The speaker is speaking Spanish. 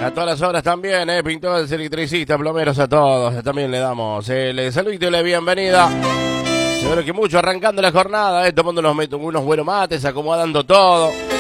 A todas las horas también, pintores, electricistas, plomeros, a todos. También le damos el saludito y la bienvenida. Seguro que mucho arrancando la jornada, tomando unos buenos mates, acomodando todo.